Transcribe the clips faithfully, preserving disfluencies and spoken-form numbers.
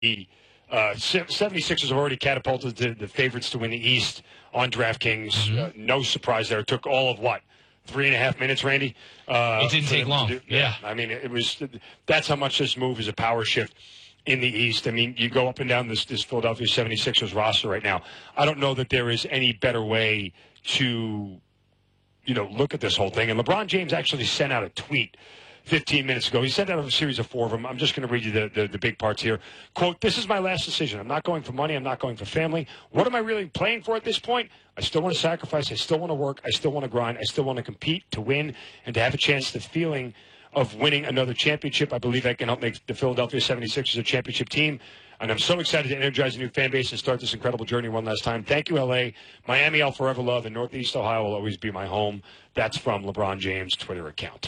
The uh, seventy-sixers have already catapulted the, the favorites to win the East on DraftKings. Mm-hmm. Uh, no surprise there. It took all of what? Three and a half minutes, Randy? Uh, it didn't take long. Do, yeah. yeah. I mean, it was – that's how much this move is a power shift in the East. I mean, you go up and down this, this Philadelphia seventy-sixers roster right now. I don't know that there is any better way to, you know, look at this whole thing. And LeBron James actually sent out a tweet fifteen minutes ago. He sent out a series of four of them. I'm just going to read you the, the, the big parts here. Quote, "This is my last decision. I'm not going for money. I'm not going for family. What am I really playing for at this point? I still want to sacrifice. I still want to work. I still want to grind. I still want to compete, to win, and to have a chance, the feeling of winning another championship. I believe I can help make the Philadelphia seventy-sixers a championship team. And I'm so excited to energize a new fan base and start this incredible journey one last time. Thank you, L A. Miami, I'll forever love, and Northeast Ohio will always be my home." That's from LeBron James' Twitter account.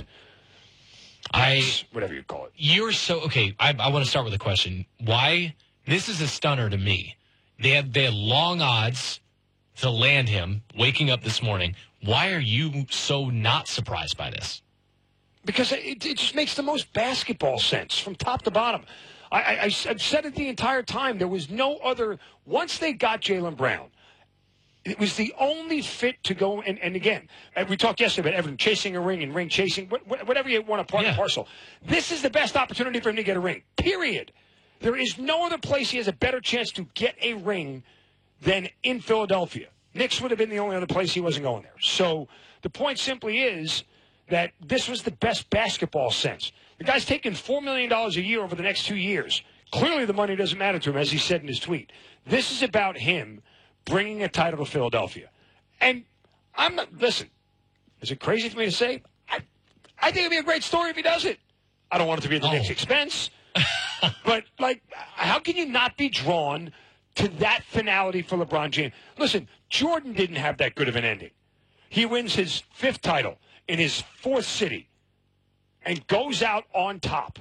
I whatever you call it. You're so okay. I, I want to start with a question. Why? This is a stunner to me. They had they had long odds to land him. Waking up this morning, why are you so not surprised by this? Because it, it just makes the most basketball sense from top to bottom. I, I, I've said it the entire time. There was no other. Once they got Jaylen Brown, it was the only fit to go. And, and again, we talked yesterday about Everton chasing a ring and ring chasing, whatever you want to part and parcel. This is the best opportunity for him to get a ring, period. There is no other place he has a better chance to get a ring than in Philadelphia. Knicks would have been the only other place he wasn't going there. So the point simply is that this was the best basketball sense. The guy's taking four million dollars a year over the next two years. Clearly the money doesn't matter to him, as he said in his tweet. This is about him bringing a title to Philadelphia. And I'm not, listen, is it crazy for me to say? I, I think it'd be a great story if he does it. I don't want it to be at the oh. Knicks' expense. But, like, how can you not be drawn to that finality for LeBron James? Listen, Jordan didn't have that good of an ending. He wins his fifth title in his fourth city and goes out on top.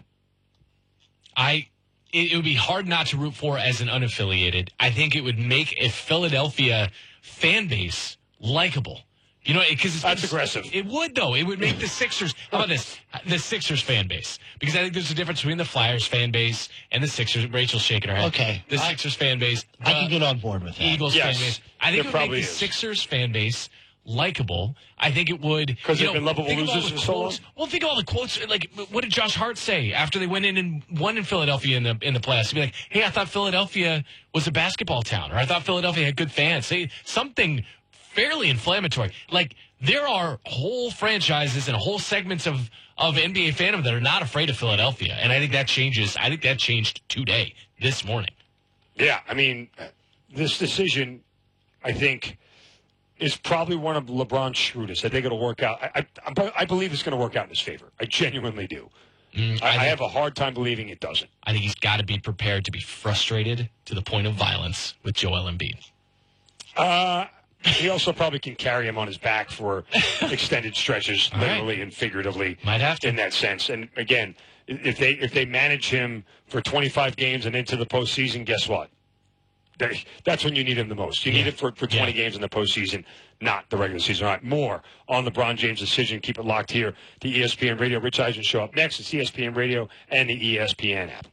I... It would be hard not to root for as an unaffiliated. I think it would make a Philadelphia fan base likable. You know, because that's aggressive. It would, though. It would make the Sixers. How about this? The Sixers fan base, because I think there's a difference between the Flyers fan base and the Sixers. Rachel's shaking her head. Okay, the I, Sixers fan base. I can get on board with that. Eagles yes, fan base. I think it would make the is. Sixers fan base likable. I think it would, because they've know, been lovable losers for so long. Well, think of all the quotes. Like, what did Josh Hart say after they went in and won in Philadelphia in the in the playoffs? He'd be like, "Hey, I thought Philadelphia was a basketball town, or I thought Philadelphia had good fans." Say something fairly inflammatory. Like, there are whole franchises and whole segments of of N B A fandom that are not afraid of Philadelphia, and I think that changes. I think that changed today, this morning. Yeah, I mean, this decision, I think, is probably one of LeBron's shrewdest. I think it'll work out. I, I, I believe it's going to work out in his favor. I genuinely do. Mm, I, I, think, I have a hard time believing it doesn't. I think he's got to be prepared to be frustrated to the point of violence with Joel Embiid. Uh, he also probably can carry him on his back for extended stretches, literally right. and figuratively. Might have to. In that sense. And again, if they if they manage him for twenty-five games and into the postseason, guess what? That's when you need him the most. You yeah. need it for, for twenty yeah. games in the postseason, not the regular season. All right, more on LeBron James' decision. Keep it locked here. The E S P N Radio. Rich Eisen show up next. It's E S P N Radio and the E S P N app.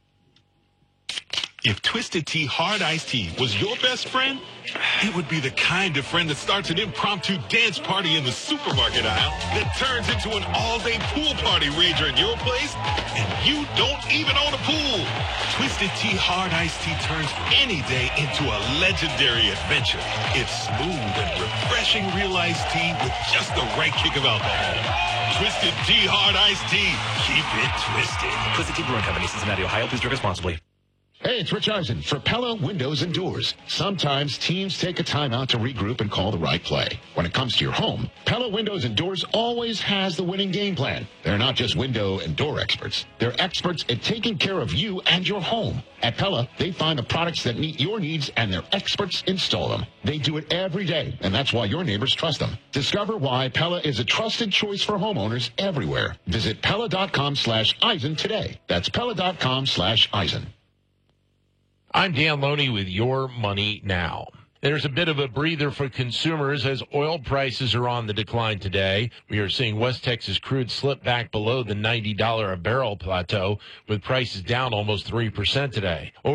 If Twisted Tea Hard Iced Tea was your best friend, it would be the kind of friend that starts an impromptu dance party in the supermarket aisle that turns into an all-day pool party rager at your place, and you don't even own a pool. Twisted Tea Hard Iced Tea turns any day into a legendary adventure. It's smooth and refreshing real iced tea with just the right kick of alcohol. Twisted Tea Hard Iced Tea. Keep it twisted. Twisted Tea Brewing Company, Cincinnati, Ohio. Please drink responsibly. Hey, it's Rich Eisen for Pella Windows and Doors. Sometimes teams take a time out to regroup and call the right play. When it comes to your home, Pella Windows and Doors always has the winning game plan. They're not just window and door experts. They're experts at taking care of you and your home. At Pella, they find the products that meet your needs, and their experts install them. They do it every day, and that's why your neighbors trust them. Discover why Pella is a trusted choice for homeowners everywhere. Visit Pella.com slash Eisen today. That's Pella.com slash Eisen. I'm Dan Loney with Your Money Now. There's a bit of a breather for consumers as oil prices are on the decline today. We are seeing West Texas crude slip back below the ninety dollars a barrel plateau, with prices down almost three percent today.